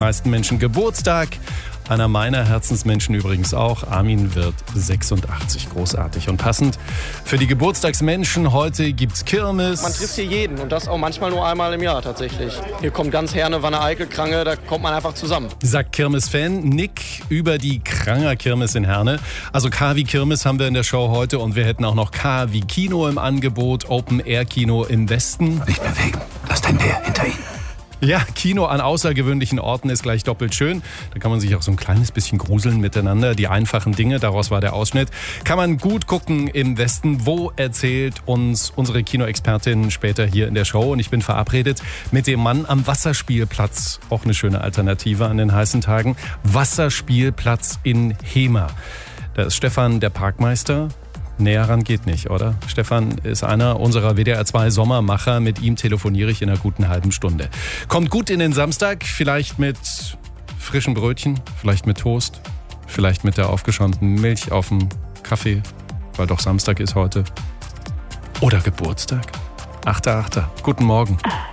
meisten Menschen Geburtstag. Einer meiner Herzensmenschen übrigens auch. Armin wird 86, großartig. Und passend für die Geburtstagsmenschen, heute gibt's Kirmes. Man trifft hier jeden und das auch manchmal nur einmal im Jahr tatsächlich. Hier kommt ganz Herne, Wanne-Eickel, Krange, da kommt man einfach zusammen. Sagt Kirmes-Fan Nick über die Kranger Kirmes in Herne. Also K wie Kirmes haben wir in der Show heute und wir hätten auch noch K wie Kino im Angebot, Open-Air-Kino im Westen. Nicht bewegen, das ist ein Bär hinter Ihnen. Ja, Kino an außergewöhnlichen Orten ist gleich doppelt schön. Da kann man sich auch so ein kleines bisschen gruseln miteinander. Die einfachen Dinge, daraus war der Ausschnitt. Kann man gut gucken im Westen. Wo erzählt uns unsere Kinoexpertin später hier in der Show. Und ich bin verabredet mit dem Mann am Wasserspielplatz. Auch eine schöne Alternative an den heißen Tagen. Wasserspielplatz in Hemer. Da ist Stefan, der Parkmeister. Näher ran geht nicht, oder? Stefan ist einer unserer WDR 2 Sommermacher. Mit ihm telefoniere ich in einer guten halben Stunde. Kommt gut in den Samstag, vielleicht mit frischen Brötchen, vielleicht mit Toast, vielleicht mit der aufgeschäumten Milch auf dem Kaffee, weil doch Samstag ist heute. Oder Geburtstag. 8.8. Guten Morgen.